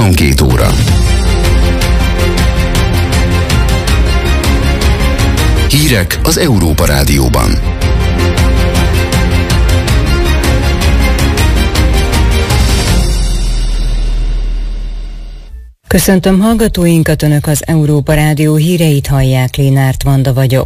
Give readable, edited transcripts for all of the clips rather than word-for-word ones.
22 óra. Hírek az Európa Rádióban. Köszöntöm hallgatóinkat, Önök az Európa Rádió híreit hallják, Lénárt Vanda vagyok.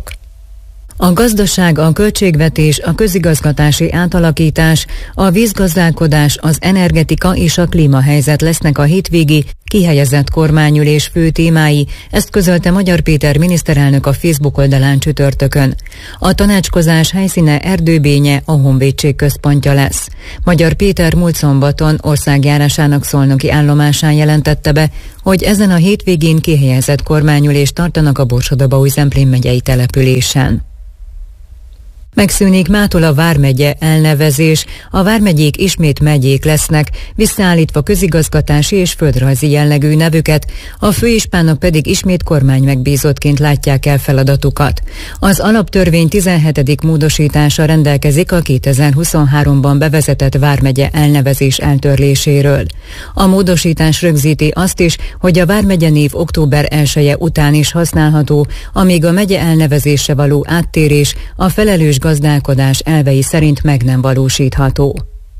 A gazdaság, a költségvetés, a közigazgatási átalakítás, a vízgazdálkodás, az energetika és a klímahelyzet lesznek a hétvégi kihelyezett kormányülés fő témái, ezt közölte Magyar Péter miniszterelnök a Facebook oldalán csütörtökön. A tanácskozás helyszíne Erdőbénye, a Honvédség központja lesz. Magyar Péter múlt szombaton országjárásának szolnoki állomásán jelentette be, hogy ezen a hétvégén kihelyezett kormányülést tartanak a Borsod-Abaúj-Zemplén megyei településen. Megszűnik mától a vármegye elnevezés, a vármegyék ismét megyék lesznek, visszaállítva közigazgatási és földrajzi jellegű nevüket, a főispánok pedig ismét kormánymegbízottként látják el feladatukat. Az alaptörvény 17. módosítása rendelkezik a 2023-ban bevezetett vármegye elnevezés eltörléséről. A módosítás rögzíti azt is, hogy a vármegye név október 1-e után is használható, amíg a megye elnevezésre való áttérés a felelős gazdálkodás elvei szerint meg nem valósítható.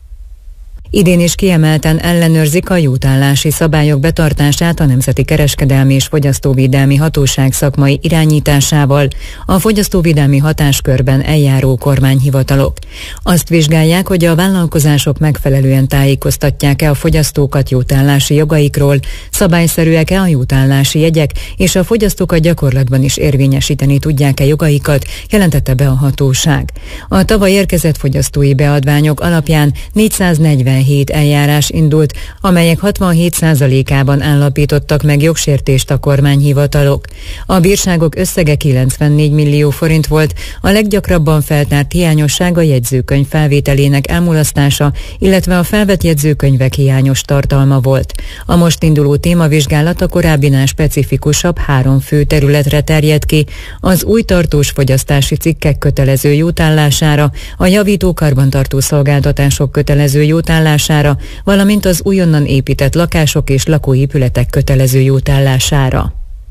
Idén is kiemelten ellenőrzik a jótállási szabályok betartását a Nemzeti Kereskedelmi és Fogyasztóvédelmi Hatóság szakmai irányításával, a fogyasztóvédelmi hatáskörben eljáró kormányhivatalok. Azt vizsgálják, hogy a vállalkozások megfelelően tájékoztatják-e a fogyasztókat jótállási jogaikról, szabályszerűek-e a jótállási jegyek, és a fogyasztók a gyakorlatban is érvényesíteni tudják-e jogaikat, jelentette be a hatóság. A tavaly érkezett fogyasztói beadványok alapján 447 eljárás indult, amelyek 67%-ában állapítottak meg jogsértést a kormányhivatalok. A bírságok összege 94 millió forint volt, a leggyakrabban feltárt hiányosság a jegyzőkönyv felvételének elmulasztása, illetve a felvett jegyzőkönyvek hiányos tartalma volt. A most induló témavizsgálat a korábbinál specifikusabb 3 fő területre terjed ki: az új tartós fogyasztási cikkek kötelező jótállására, a javító karbantartó szolgáltatások kötelező jótállására, valamint az újonnan épített lakások és lakóépületek kötelező jótállására.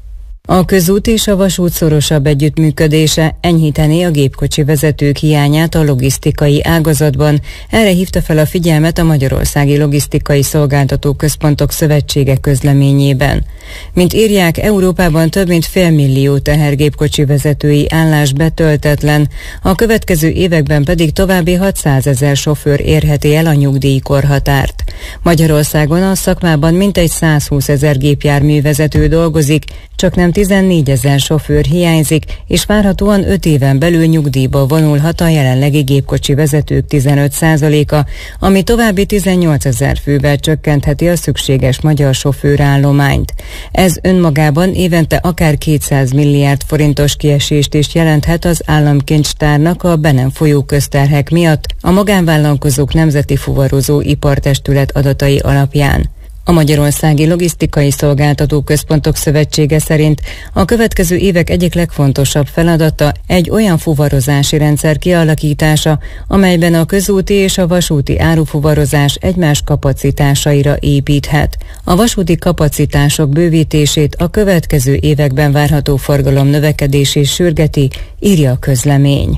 A közút és a vasút szorosabb együttműködése enyhítené a gépkocsi vezetők hiányát a logisztikai ágazatban. Erre hívta fel a figyelmet a Magyarországi Logisztikai Szolgáltató Központok Szövetsége közleményében. Mint írják, Európában több mint 500 000 tehergépkocsi vezetői állás betöltetlen, a következő években pedig további 600 000 sofőr érheti el a nyugdíjkorhatárt. Magyarországon a szakmában mintegy 120 000 gépjárművezető dolgozik, csaknem 14 000 sofőr hiányzik, és várhatóan 5 éven belül nyugdíjba vonulhat a jelenlegi gépkocsi vezetők 15%-a, ami további 18 000 fővel csökkentheti a szükséges magyar sofőrállományt. Ez önmagában évente akár 200 milliárd forintos kiesést is jelenthet az államkincstárnak a be nem folyó közterhek miatt a Magánvállalkozók Nemzeti Fuvarozó Ipartestület adatai alapján. A Magyarországi Logisztikai Szolgáltató Központok Szövetsége szerint a következő évek egyik legfontosabb feladata egy olyan fuvarozási rendszer kialakítása, amelyben a közúti és a vasúti árufuvarozás egymás kapacitásaira építhet. A vasúti kapacitások bővítését a következő években várható forgalomnövekedés is sürgeti, írja a közlemény.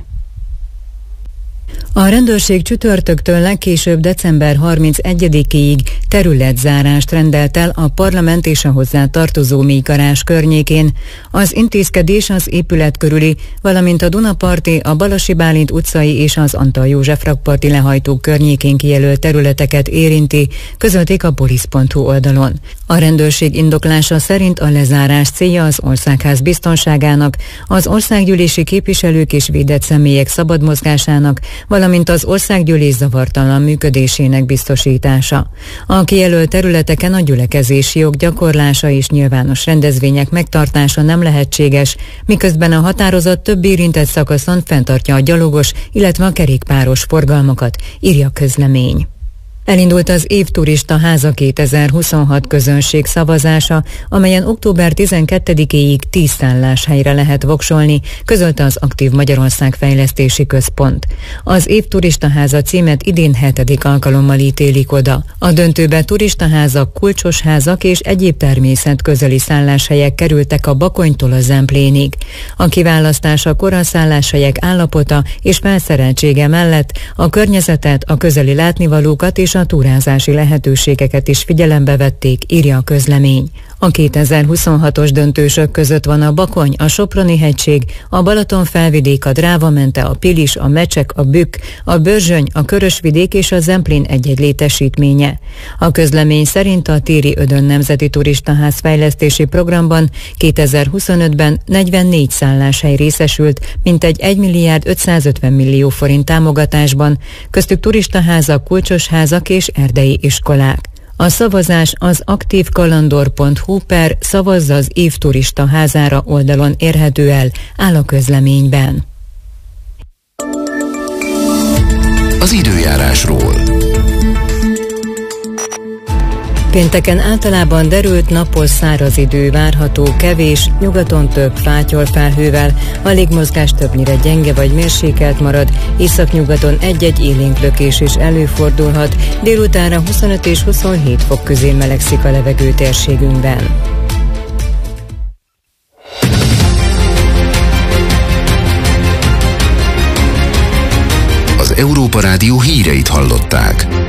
A rendőrség csütörtöktől legkésőbb december 31-ig területzárást rendelt el a Parlament és a hozzá tartozó mélygarázs környékén. Az intézkedés az épület körüli, valamint a Dunaparti, a Balasi Bálint utcai és az Antal József rakparti lehajtó környékén kijelölt területeket érinti, közölték a polisz.hu oldalon. A rendőrség indoklása szerint a lezárás célja az országház biztonságának, az országgyűlési képviselők és védett személyek szabad mozgásának, valamint az országgyűlés zavartalan működésének biztosítása. A kijelölt területeken a gyülekezési jog gyakorlása és nyilvános rendezvények megtartása nem lehetséges, miközben a határozat több érintett szakaszon fenntartja a gyalogos, illetve a kerékpáros forgalmakat, írja a közlemény. Elindult az Évturista Háza 2026 közönség szavazása, amelyen október 12-éig 10 szálláshelyre lehet voksolni, közölte az Aktív Magyarország Fejlesztési Központ. Az Évturista Háza címet idén 7. alkalommal ítélik oda. A döntőbe turistaházak, kulcsos házak és egyéb természetközeli szálláshelyek kerültek a Bakonytól a Zemplénig. A kiválasztásakor a szálláshelyek állapota és felszereltsége mellett a környezetet, a közeli látnivalókat és a túrázási lehetőségeket is figyelembe vették, írja a közlemény. A 2026-os döntősök között van a Bakony, a Soproni-hegység, a Balaton-felvidék, a Dráva-mente, a Pilis, a Mecsek, a Bükk, a Börzsöny, a Körösvidék és a Zemplén egy-egy létesítménye. A közlemény szerint a Téri Ödön Nemzeti Turistaház fejlesztési programban 2025-ben 44 szálláshely részesült, mintegy 1 milliárd 550 millió forint támogatásban, köztük turistaházak, kulcsos házak és erdei iskolák. A szavazás az aktívkalandor.hu/szavazza az Évturista Házára oldalon érhető el, áll a közleményben. Az időjárásról. Pénteken általában derült, napos, száraz idő várható, kevés, nyugaton több fátyolfelhővel, a légmozgás többnyire gyenge vagy mérsékelt marad, északnyugaton egy-egy élénk lökés is előfordulhat, délutánra 25 és 27 fok közé melegszik a levegő térségünkben. Az Európa Rádió híreit hallották.